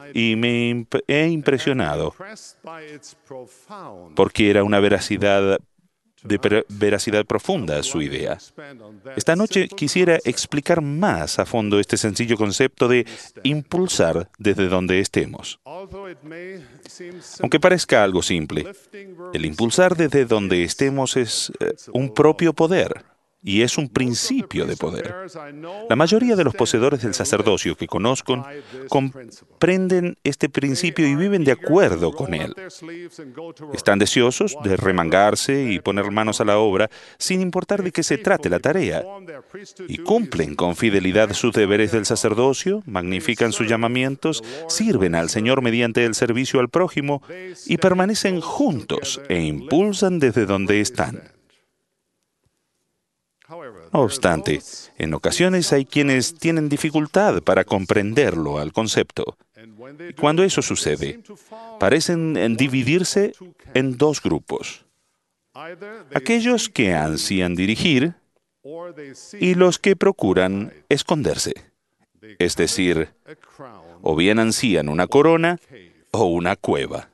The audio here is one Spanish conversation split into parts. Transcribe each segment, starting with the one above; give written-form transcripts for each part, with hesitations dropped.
y he impresionado porque era una veracidad profunda su idea. Esta noche quisiera explicar más a fondo este sencillo concepto de impulsar desde donde estemos. Aunque parezca algo simple, el impulsar desde donde estemos es un propio poder. Y es un principio de poder. La mayoría de los poseedores del sacerdocio que conozco comprenden este principio y viven de acuerdo con él. Están deseosos de remangarse y poner manos a la obra sin importar de qué se trate la tarea. Y cumplen con fidelidad sus deberes del sacerdocio, magnifican sus llamamientos, sirven al Señor mediante el servicio al prójimo y permanecen juntos e impulsan desde donde están. No obstante, en ocasiones hay quienes tienen dificultad para comprenderlo al concepto. Y cuando eso sucede, parecen dividirse en dos grupos. Aquellos que ansían dirigir y los que procuran esconderse. Es decir, o bien ansían una corona o una cueva.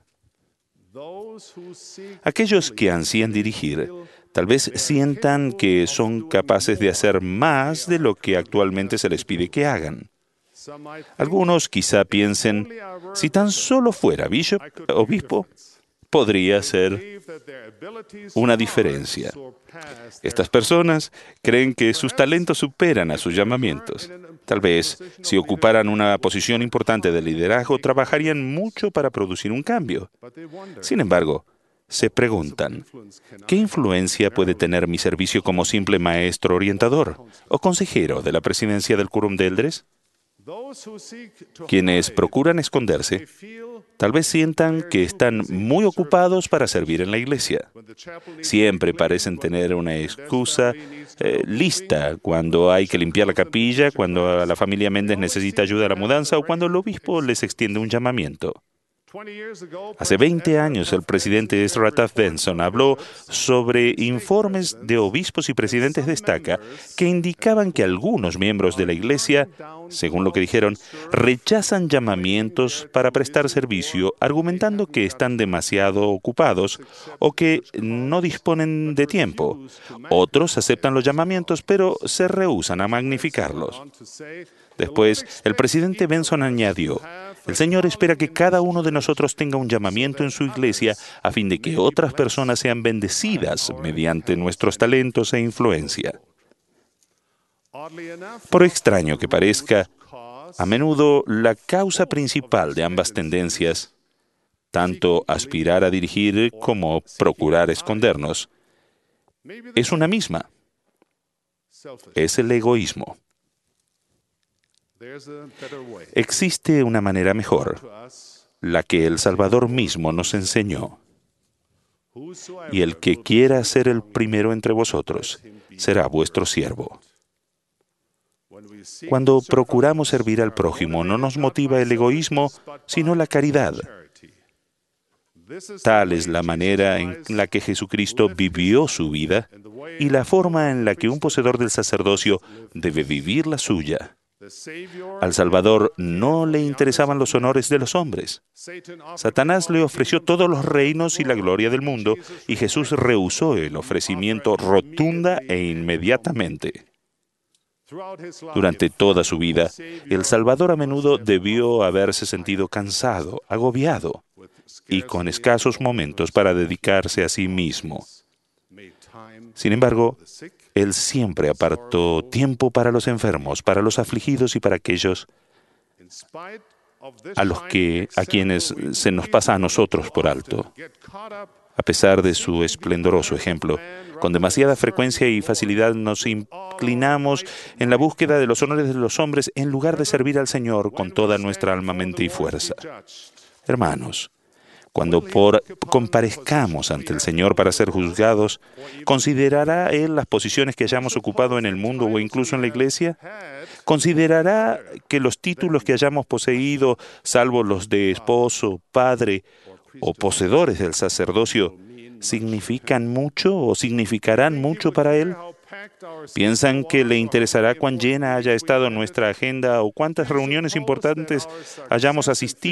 Aquellos que ansían dirigir tal vez sientan que son capaces de hacer más de lo que actualmente se les pide que hagan. Algunos quizá piensen, si tan solo fuera obispo, podría hacer una diferencia. Estas personas creen que sus talentos superan a sus llamamientos. Tal vez, si ocuparan una posición importante de liderazgo, trabajarían mucho para producir un cambio. Sin embargo, se preguntan, ¿qué influencia puede tener mi servicio como simple maestro orientador o consejero de la presidencia del Quórum de Eldres? Quienes procuran esconderse, tal vez sientan que están muy ocupados para servir en la iglesia. Siempre parecen tener una excusa lista cuando hay que limpiar la capilla, cuando la familia Méndez necesita ayuda a la mudanza o cuando el obispo les extiende un llamamiento. Hace 20 años, el presidente Ezra Taft Benson habló sobre informes de obispos y presidentes de estaca que indicaban que algunos miembros de la iglesia, según lo que dijeron, rechazan llamamientos para prestar servicio, argumentando que están demasiado ocupados o que no disponen de tiempo. Otros aceptan los llamamientos, pero se rehúsan a magnificarlos. Después, el presidente Benson añadió, el Señor espera que cada uno de nosotros tenga un llamamiento en su iglesia a fin de que otras personas sean bendecidas mediante nuestros talentos e influencia. Por extraño que parezca, a menudo la causa principal de ambas tendencias, tanto aspirar a dirigir como procurar escondernos, es una misma. Es el egoísmo. Existe una manera mejor, la que el Salvador mismo nos enseñó. Y el que quiera ser el primero entre vosotros, será vuestro siervo. Cuando procuramos servir al prójimo, no nos motiva el egoísmo, sino la caridad. Tal es la manera en la que Jesucristo vivió su vida y la forma en la que un poseedor del sacerdocio debe vivir la suya. Al Salvador no le interesaban los honores de los hombres. Satanás le ofreció todos los reinos y la gloria del mundo, y Jesús rehusó el ofrecimiento rotunda e inmediatamente. Durante toda su vida, el Salvador a menudo debió haberse sentido cansado, agobiado, y con escasos momentos para dedicarse a sí mismo. Sin embargo, Él siempre apartó tiempo para los enfermos, para los afligidos y para aquellos a quienes se nos pasa a nosotros por alto. A pesar de su esplendoroso ejemplo, con demasiada frecuencia y facilidad nos inclinamos en la búsqueda de los honores de los hombres en lugar de servir al Señor con toda nuestra alma, mente y fuerza. Hermanos, cuando comparezcamos ante el Señor para ser juzgados, ¿considerará Él las posiciones que hayamos ocupado en el mundo o incluso en la iglesia? ¿Considerará que los títulos que hayamos poseído, salvo los de esposo, padre o poseedores del sacerdocio, significan mucho o significarán mucho para Él? ¿Piensan que le interesará cuán llena haya estado nuestra agenda o cuántas reuniones importantes hayamos asistido